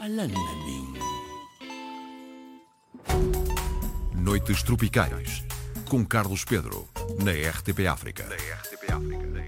Noites Tropicais, com Carlos Pedro, na RTP África.